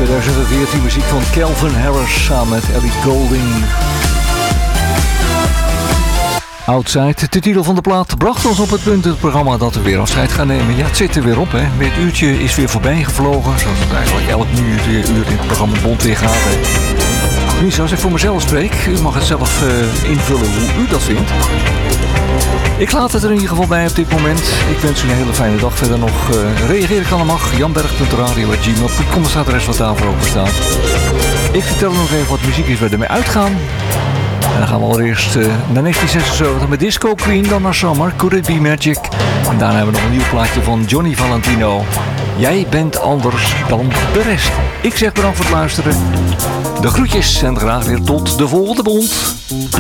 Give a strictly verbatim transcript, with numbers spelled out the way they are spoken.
twintig veertien muziek van Calvin Harris samen met Ellie Goulding. Outside, de titel van de plaat, bracht ons op het punt het programma dat we weer afscheid gaan nemen. Ja, het zit er weer op, hè. Weer het uurtje is weer voorbij gevlogen. Zoals het eigenlijk elk minuut weer uur in het programma Bond weer gaat, hè. Niet zoals ik voor mezelf spreek. U mag het zelf uh, invullen hoe u dat vindt. Ik laat het er in ieder geval bij op dit moment. Ik wens u een hele fijne dag verder nog. Uh, reageer kan er mag. janberg punt radio apenstaartje gmail punt com is het adres wat daarvoor open staat. Ik vertel nog even wat muziek is waar we ermee uitgaan. En dan gaan we allereerst uh, naar negentien zesenzeventig met Disco Queen, dan naar Summer, Could It Be Magic. En daarna hebben we nog een nieuw plaatje van Johnny Valentino. Jij bent anders dan de rest. Ik zeg bedankt voor het luisteren. De groetjes en graag weer tot de volgende Bond.